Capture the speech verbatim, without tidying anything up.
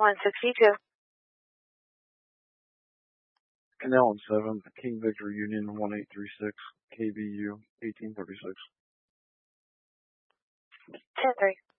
one sixty-two. Canal and seven, King Victor Union one eight three six, K B U eighteen thirty-six. ten three.